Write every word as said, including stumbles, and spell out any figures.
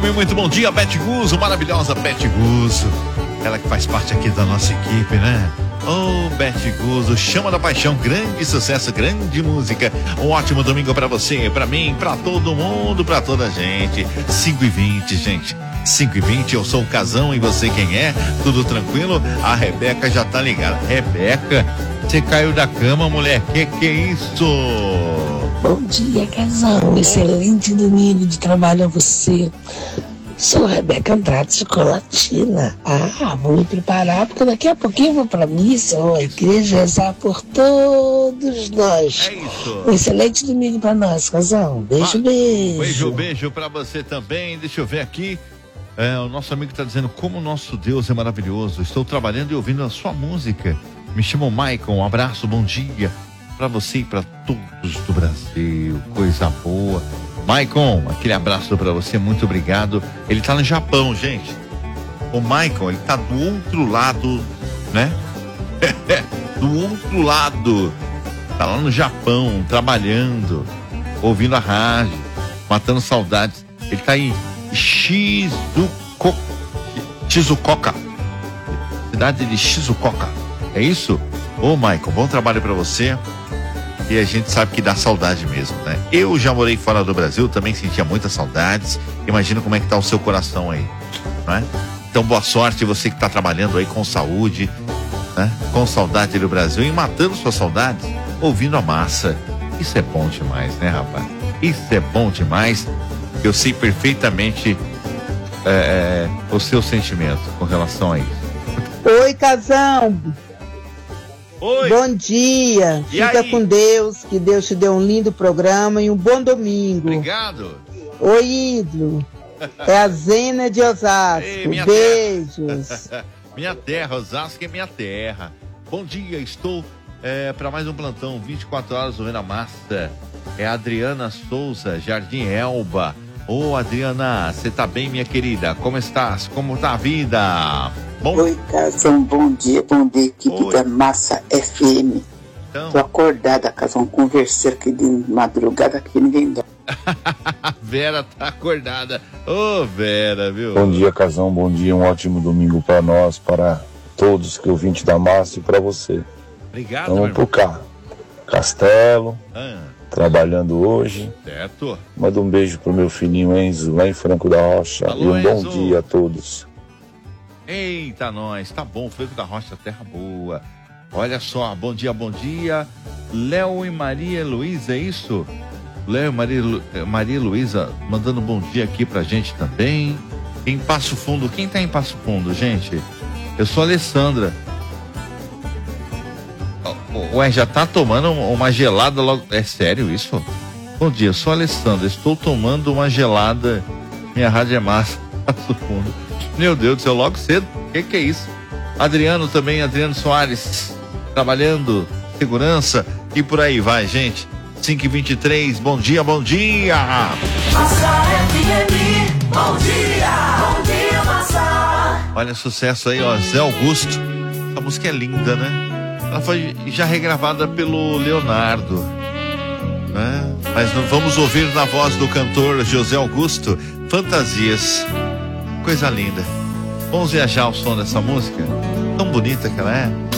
Muito bom dia, Beth Guzzo, maravilhosa Beth Guzzo. Ela que faz parte aqui da nossa equipe, né? Oh, Beth Guzzo, Chama da Paixão, grande sucesso, grande música. Um ótimo domingo pra você, pra mim, pra todo mundo, pra toda a gente. cinco e vinte, gente. cinco e vinte, eu sou o Casão e você quem é? Tudo tranquilo? A Rebeca já tá ligada. Rebeca, você caiu da cama, mulher? Que que é isso? Bom dia, Casão. Excelente domingo de trabalho a você. Sou Rebeca Andrade, chocolatina. Ah, vou me preparar porque daqui a pouquinho eu vou pra missa ou a igreja rezar por todos nós. É isso. Um excelente domingo pra nós, Casão. Beijo, ah, beijo. Beijo, beijo pra você também. Deixa eu ver aqui. É, o nosso amigo tá dizendo como o nosso Deus é maravilhoso. Estou trabalhando e ouvindo a sua música. Me chamo Maicon. Um abraço, bom dia pra você e pra todos do Brasil. Coisa boa. Maicon, aquele abraço pra você, muito obrigado. Ele tá no Japão, gente. O Maicon, ele tá do outro lado, né? Do outro lado. Tá lá no Japão, trabalhando, ouvindo a rádio, matando saudades. Ele tá em Shizuko... Shizuoka. Cidade de Shizuoka. É isso? Ô, Maicon, bom trabalho pra você. E a gente sabe que dá saudade mesmo, né? Eu já morei fora do Brasil, também sentia muitas saudades. Imagina como é que tá o seu coração aí, não é? Então, boa sorte você que tá trabalhando aí com saúde, né? Com saudade do Brasil e matando suas saudades, ouvindo a massa. Isso é bom demais, né, rapaz? Isso é bom demais. Eu sei perfeitamente é, é, o seu sentimento com relação a isso. Oi, Casão. Oi. Bom dia, E fica aí? com Deus, que Deus te dê um lindo programa e um bom domingo. Obrigado. Oi, ídolo, é a Zena de Osasco, Ei, minha beijos. Minha terra, Osasco é minha terra. Bom dia, estou é, para mais um plantão, vinte e quatro horas ouvindo a massa. É a Adriana Souza, Jardim Elba. Ô, Adriana, você tá bem, minha querida? Como estás? Como tá a vida? Bom... Oi, Casão, bom dia, bom dia, equipe Oi. da Massa F M. Então... Tô acordada, Casão, conversar aqui de madrugada que ninguém dá. Vera tá acordada. Ô, Vera, viu? Bom dia, Casão, bom dia, um ótimo domingo para nós, para todos que ouvintes da Massa e para você. Obrigado, Então, meu vamos pro irmão. cá. Castelo, Ah, trabalhando hoje. certo. Manda um beijo pro meu filhinho Enzo, lá em Franco da Rocha. Alô, e um bom Enzo. dia a todos. Eita, nós, tá bom, Franco da Rocha, terra boa. Olha só, bom dia, bom dia. Léo e Maria Luísa, é isso? Léo e Maria, Lu- eh, Maria Luísa mandando um bom dia aqui pra gente também. Em Passo Fundo, quem tá em Passo Fundo, gente? Eu sou a Alessandra. Ó, Ué, já tá tomando uma gelada logo. É sério isso? Bom dia, eu sou a Alessandra. Estou tomando uma gelada. Minha rádio é massa. Passo Fundo. Meu Deus do céu, logo cedo. O que que é isso? Adriano também, Adriano Soares, trabalhando, segurança e por aí vai, gente. cinco e vinte e três, bom dia, bom dia! Massa F M, bom dia, bom dia, Massa. Olha, sucesso aí, ó, Zé Augusto. A música é linda, né? Ela foi já regravada pelo Leonardo, né? Mas não vamos ouvir na voz do cantor José Augusto, Fantasias. Coisa linda. Vamos viajar ao som dessa música? Tão bonita que ela é.